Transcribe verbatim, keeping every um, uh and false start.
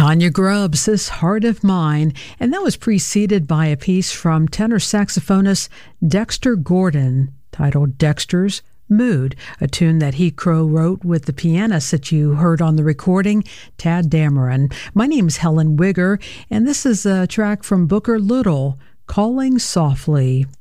Tanya Grubbs, This Heart of Mine, and that was preceded by a piece from tenor saxophonist Dexter Gordon titled Dexter's Mood, a tune that he co-wrote with the pianist that you heard on the recording, Tad Dameron. My name's Helen Wigger, and this is a track from Booker Little, Calling Softly.